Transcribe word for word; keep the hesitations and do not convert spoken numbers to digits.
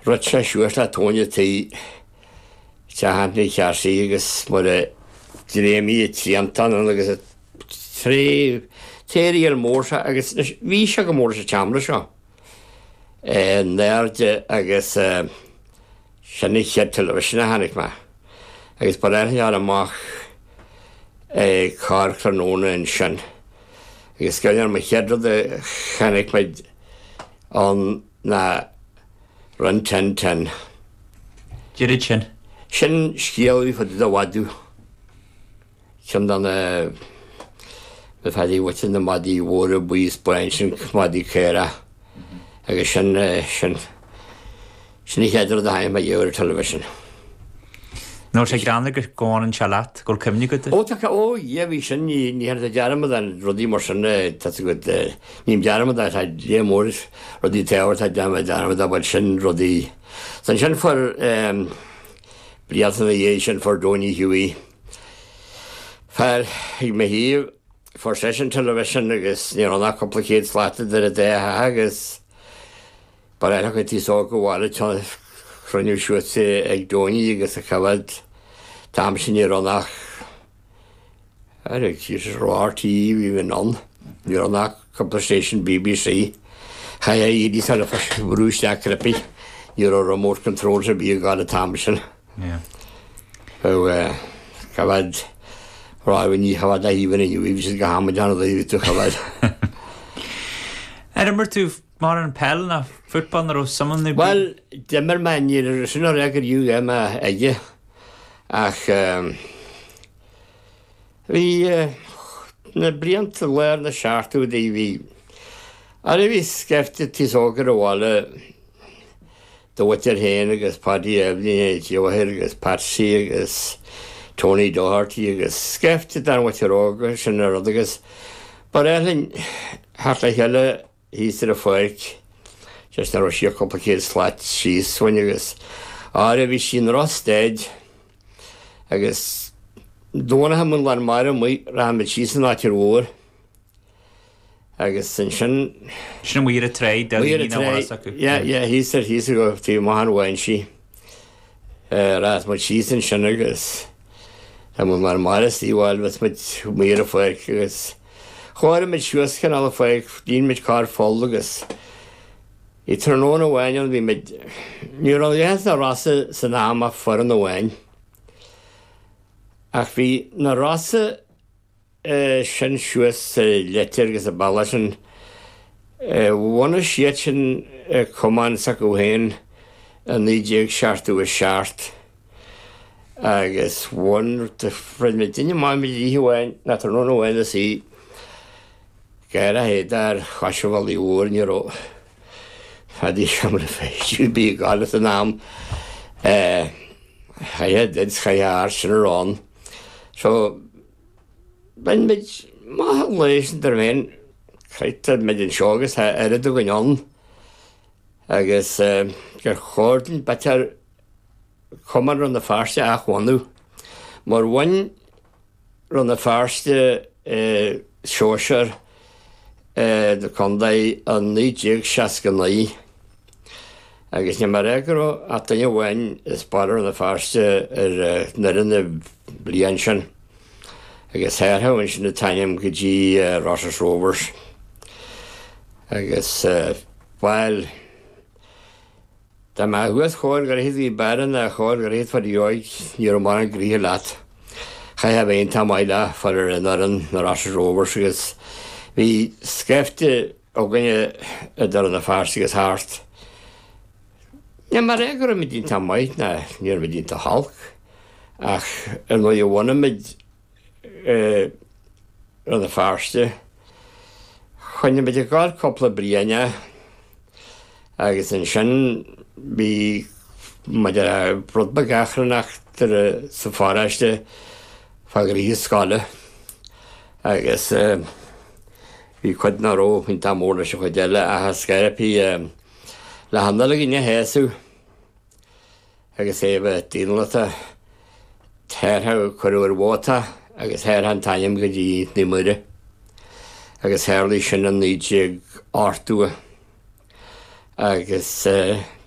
Rutsa siúirta tóine tí tehanna chearsaí agus mar a dréimí tíantan agus trí téirí ar mórsa agus bhí se go mór sa teamra seo. Néirde agus sinna chead televisina hanig me. Agus ba éithne ar amach cá chranóna in sin. Agus gaiar me cheadrad a chanig meid an na run ten ten. Deirid sin? Sin scialí fod a wadú. Sin dan na fadí watin na madí wóra buís brain sin madí céra. Agus sin sin sin i cheadrad a haim me dheir television. Nó sé granna go gáin an sealat, gur cymni go? Ó, tak ó, ie, fi sin ní hedd a dearmad an rodí mar sin, tas a gwyd, ni'n dearmad a taid ie môr, rodí teawr taid dearmad a bod sin rodí. Sa'n sin for, briad yn ei sin for Doni Huey. Fer, i me hi, for session television, agus, ni'n ronna complicated slatad ar y de agus, bar eich ti so go wala tan chroniw siwt ag Doni agus a cafad tam sy'n i'r onnach ar ag sy'n R T E fi fy'n on i'r onnach compensation B B C chai a i di sa'n a ffas brwys da crepi i'r o remote control sy'n bi gael y tam sy'n so cafad rai fy'n i cafad a hi fy'n i fi sy'n gahamad an o ddau fi tu cafad Er ymwyr tu mar an pel na futbal na ro saman ni? Wel, dyma'r man i'r sy'n o'r ag yr yw yma egi. Ach, fi, na briant y ler na siart yw di fi. Ar i fi sgefti tis ogr o wala dywyd yr hen agos Paddy Evlin, Joher agos Patsy agos Tony Doherty agos sgefti dan wyt yr ogr sy'n yr odagos. Bar elin, harlla hela hys yr y ffyrc. Just na rosi a complicated slat she's when you guess. Are vi sin rosted. Agus dona ha mun lan mara mui ram mit she's na tir war. Agus sin sin sin we a trade da ni na wasa. Yeah, yeah, he said he's to go to Mohan when she uh ras much she's in shinagus. Ha mun lan mara si wal was mit mir a fake agus. Chwar mit shus kan all fake din mit car follugus. I turn on a wine and we made you know yes na rasa sanama for on the wine. Ach vi na rasa eh shin shus letter gas a balashin eh one shitchen command sakuhen and the jig shart to a shart. I guess one the friend me didn't mind me he went na turn on a wine to see get ahead there khashwali or you know had ich schon mal fest be got the name eh I had it's Khayar Sharon so when me ma lesen der men kreiter med den shogas er det go on I guess eh ger khorten better kommer on the first ach one more one on the first eh shosher eh the condai an ni jig shaskanai agus ni maregro atanya wen is butter on the first er nerin the blianshan agus her how in the time gji Roshers Rovers agus while the ma was khor gar hidi baran a khor gar hit for yoy your man gri lat I have ein tamaila for nerin the Roshers Rovers agus vi skefte og gane der the first is hart. Ja, maar ik heb met die tamait na, niet met die te halk. Ach, en wat je wonen met eh aan de vaarste. Gewoon je met je kaart koppelen brianja. Agus en schon bij met de broodbagage achter de safariste van Griekse schalen. Agus vi kwad na ro in tamor so gedelle a skerpi la handala gine hesu. Agus eve dinlata terha korur wata agus her han tayem gedi nimure. Agus herli shin an ni jig artu. Agus